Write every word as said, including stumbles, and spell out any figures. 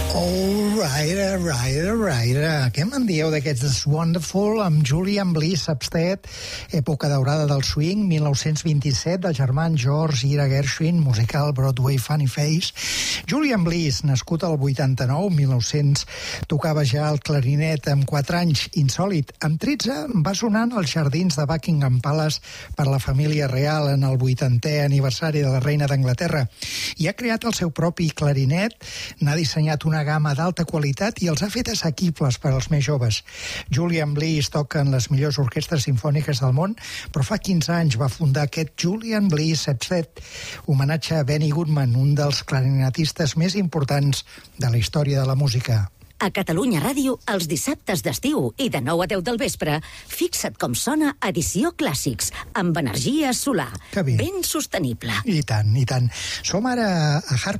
Right, right, right. Què me'n dieu d'aquests Wonderful amb Julian Bliss Substead, època daurada del swing, mil nou-cents vint-i-set, del germans George i Ira Gershwin, musical Broadway Funny Face. Julian Bliss, nascut al vuitanta-nou, mil nou-cents, tocava ja el clarinet amb quatre anys, insòlit. Amb tretze va sonant als jardins de Buckingham Palace per la família real en el vuitantè aniversari de la reina d'Anglaterra. I ha creat el seu propi clarinet, n'ha dissenyat una gamma d'alta qualitat i els ha fet assequibles per als més joves. Julian Bliss toca en les millors orquestres simfòniques del món, però fa quinze anys va fundar aquest Julian Bliss Substead, homenatge a Benny Goodman, un dels clarinetistes més importants de la història de la música. A Catalunya Ràdio, els dissabtes d'estiu i de nou a deu del vespre, fixa't com sona Edició Clàssics, amb energia solar, ben sostenible. I tant, i tant. Som ara a Harper